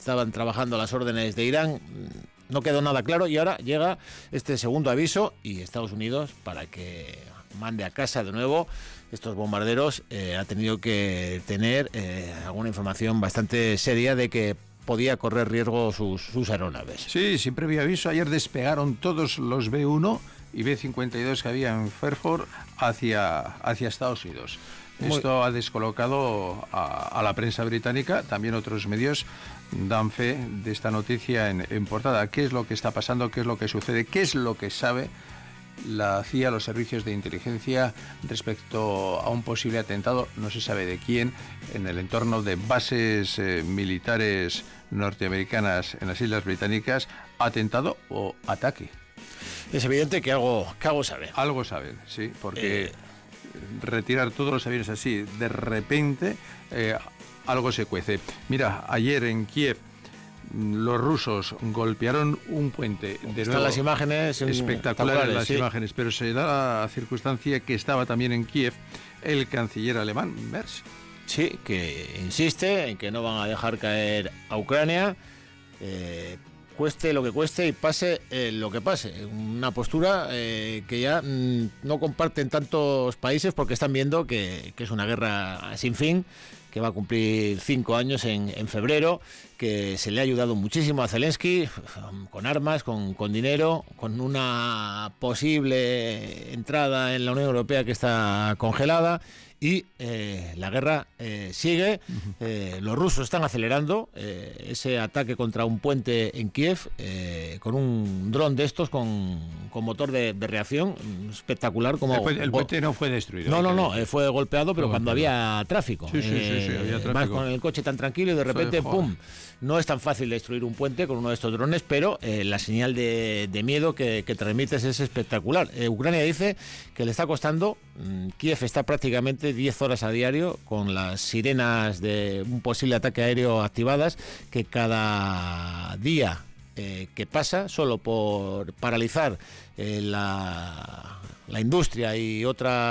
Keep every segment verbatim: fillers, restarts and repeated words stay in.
estaban trabajando a las órdenes de Irán. No quedó nada claro y ahora llega este segundo aviso y Estados Unidos, para que mande a casa de nuevo estos bombarderos, eh, ha tenido que tener eh, alguna información bastante seria de que podía correr riesgo sus, sus aeronaves. Sí, sin previo aviso, ayer despegaron todos los B uno y B cincuenta y dos que había en Fairford hacia, hacia Estados Unidos. Muy... Esto ha descolocado a, a la prensa británica. También otros medios dan fe de esta noticia en, en portada. ¿Qué es lo que está pasando? ¿Qué es lo que sucede? ¿Qué es lo que sabe la C I A, los servicios de inteligencia, respecto a un posible atentado, no se sabe de quién, en el entorno de bases eh, militares norteamericanas en las Islas Británicas? ¿Atentado o ataque? Es evidente que algo, que algo sabe. Algo saben, sí, porque... Eh... retirar todos los aviones así de repente, eh, algo se cuece. Mira, ayer en Kiev los rusos golpearon un puente. De Están las imágenes espectaculares las sí. imágenes, pero se da la circunstancia que estaba también en Kiev el canciller alemán, Merz. Sí, que insiste en que no van a dejar caer a Ucrania, eh, cueste lo que cueste y pase eh, lo que pase. Una postura eh, que ya mmm, no comparten tantos países porque están viendo que, que es una guerra sin fin, que va a cumplir cinco años en, en febrero, que se le ha ayudado muchísimo a Zelensky, con armas, con, con dinero, con una posible entrada en la Unión Europea que está congelada. Y eh, la guerra eh, sigue, eh, los rusos están acelerando eh, ese ataque contra un puente en Kiev eh, con un dron de estos con, con motor de, de reacción espectacular. Como el, puente, el puente no fue destruido. No, no, no, eh, fue golpeado, pero fue cuando golpeado. había tráfico. Sí, sí, sí, sí, sí, había tráfico. Vas con el coche tan tranquilo y de repente, ¡pum! No es tan fácil destruir un puente con uno de estos drones, pero eh, la señal de, de miedo que, que transmites es espectacular. Eh, Ucrania dice que le está costando, mmm, Kiev está prácticamente diez horas a diario con las sirenas de un posible ataque aéreo activadas, que cada día eh, que pasa, solo por paralizar eh, la, la industria y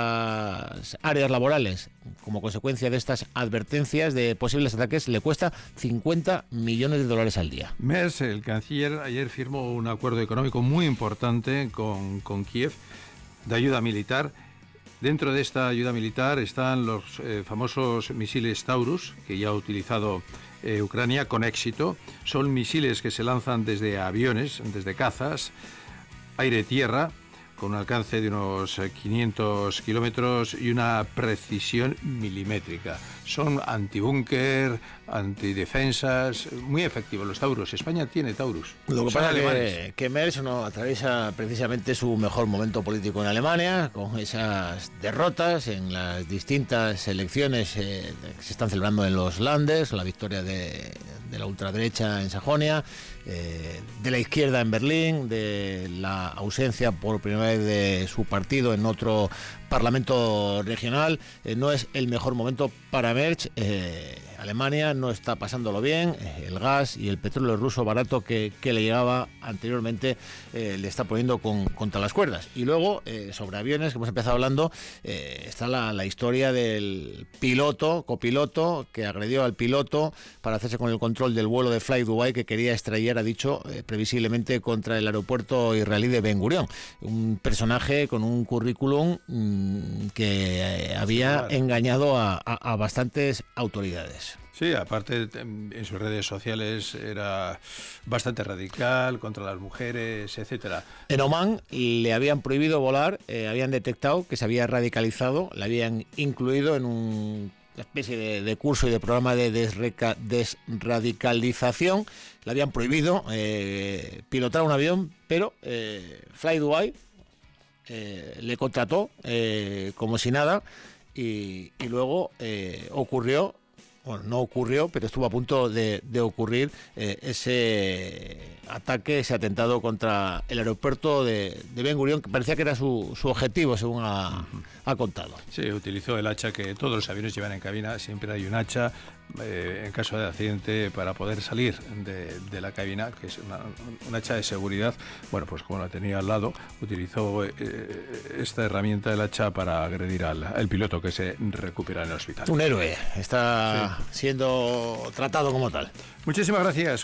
otras áreas laborales como consecuencia de estas advertencias de posibles ataques, le cuesta cincuenta millones de dólares al día. Merz, el canciller, ayer firmó un acuerdo económico muy importante con, con Kiev de ayuda militar. Dentro de esta ayuda militar están los eh, famosos misiles Taurus, que ya ha utilizado eh, Ucrania con éxito. Son misiles que se lanzan desde aviones, desde cazas, aire-tierra, con un alcance de unos quinientos kilómetros y una precisión milimétrica. Son antibúnker, antidefensas, muy efectivos los Taurus. España tiene Taurus. Lo que pasa es que, que Merz no atraviesa precisamente su mejor momento político en Alemania, con esas derrotas en las distintas elecciones eh, que se están celebrando en los Landes, la victoria de, de la ultraderecha en Sajonia, eh, de la izquierda en Berlín, de la ausencia por primera vez de su partido en otro parlamento regional. Eh, no es el mejor momento para Merz. Eh, Alemania no está pasándolo bien, eh, el gas y el petróleo ruso barato que, que le llegaba anteriormente eh, le está poniendo con, contra las cuerdas. Y luego, eh, sobre aviones, que hemos empezado hablando, eh, está la, la historia del piloto, copiloto, que agredió al piloto para hacerse con el control del vuelo de Fly Dubai, que quería estrellar, ha dicho, eh, previsiblemente contra el aeropuerto israelí de Ben Gurion. Un personaje con un currículum mmm, que eh, había sí, engañado a, a, a bastantes autoridades. Sí, aparte en sus redes sociales era bastante radical contra las mujeres, etcétera. En Omán le habían prohibido volar, eh, habían detectado que se había radicalizado, le habían incluido en un... una especie de, de curso y de programa de desreca, desradicalización. Le habían prohibido eh, pilotar un avión, pero eh, Fly Dubai eh, le contrató eh, como si nada y, y luego eh, ocurrió, bueno, no ocurrió, pero estuvo a punto de, de ocurrir eh, ese ataque, ese atentado contra el aeropuerto de, de Ben Gurion, que parecía que era su, su objetivo, según ha, uh-huh. ha contado. Sí, utilizó el hacha que todos los aviones llevan en cabina, siempre hay un hacha eh, en caso de accidente para poder salir de, de la cabina, que es una, un hacha de seguridad. Bueno, pues como la tenía al lado, utilizó eh, esta herramienta del hacha para agredir al, al piloto, que se recupera en el hospital. Un héroe, está sí. siendo tratado como tal. Muchísimas gracias.